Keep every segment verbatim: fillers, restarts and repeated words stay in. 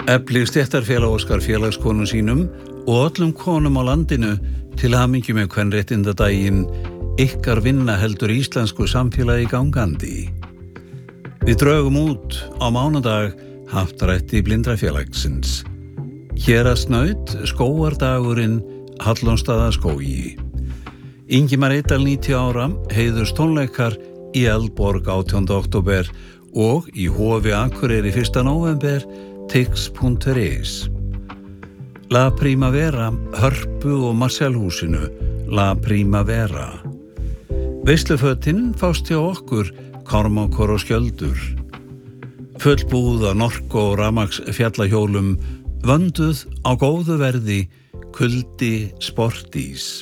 Efli stéttarfélag óskar félagskonum sínum og öllum konum á landinu til hamingju með kvenréttindadaginn. Ykkar vinna heldur íslensku samfélagi gangandi. Við drögum út á mánudag happdrætti Blindrafélagsins. Héraðsnaut skógardagurinn Hallonstaðaskógi. Ingimar Eydal níutíu ára, heiðurs tónleikar í Eldborg átjánda október og í Hofi Akureyri fyrsta nóvember, tix punktur is. La Primavera, Hörpu og Marshallhúsinu, La Primavera. Veislufötin fást hjá okkur, Kormákur og Skjöldur. Fullbúð á Norko og Ramax fjallahjólum, vönduð á góðu verði, kuldi sportís.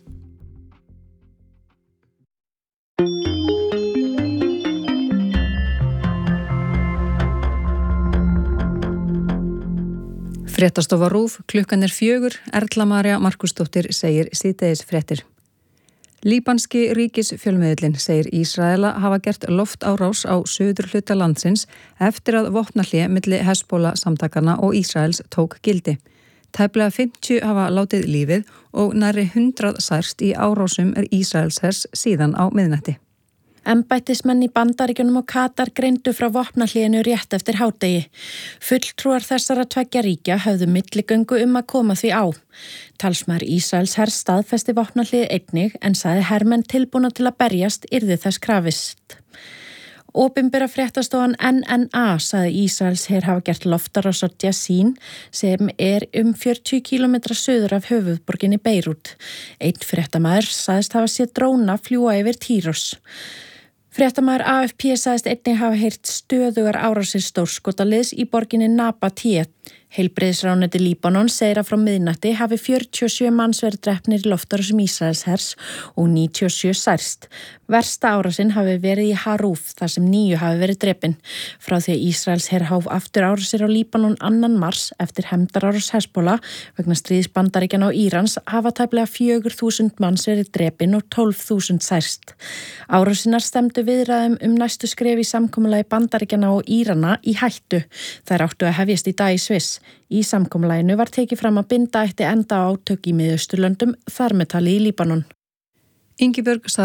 Fréttastofa RÚV, klukkan er fjögur, Erla María Markusdóttir segir síðdegis fréttir. Líbanski ríkisfjölmiðillinn segir Ísraela hafa gert loftárás á suðurhluta landsins eftir að vopnahlé milli Hezbollah samtakana og Ísraels tók gildi. Tæplega fimmtíu hafa látið lífið og nærri hundrað særst í árásum Ísraelshers síðan á miðnætti. Embættismenn í Bandaríkjunum og Katar greindu frá vopnahléinu rétt eftir hádegi. Fulltrúar þessara tveggja ríkja höfðu milligöngu um að koma því á. Talsmaður Ísraels hers staðfesti vopnahlið einnig en sagði hermenn tilbúna til að berjast yrði þess krafist. Opinbera fréttastofan N N A sagði Ísraels her hafa gert loftárás á Jasin sem er um fjörutíu kílómetra suður af höfuðborginni Beirút. Einn fréttamaður sagðist hafa séð dróna fljúga yfir Týros. Fréttamaður A F P sagðist einnig hafa heyrt stöðugar árásir stórskotaliðs í borginni Nabatea. Heilbrigðisráðuneyti Líbanon segir að frá miðnætti hafi fjörutíu og sjö manns verið drepnir í loftárásum Ísraels hers og níutíu og sjö særst. Versta árásin hafi verið í Harúf þar sem níu hafi verið drepin. Frá því að Ísraels her hóf aftur árásir á Líbanon annan mars eftir hefndarárás Hezbollah vegna stríðs Bandaríkjanna og Írans hafa tæplega fjögur þúsund manns verið drepin og tólf þúsund særst. Árásinar stefndu viðræðum um næstu skref í samkomulagi Bandaríkjanna og Írana í hættu. Þær áttu að hefjast í dag í Sviss. Í samkomulaginu var tekið fram að binda ætti enda á átök í Miðausturlöndum, þar með talið í Líbanon. Ingibjörg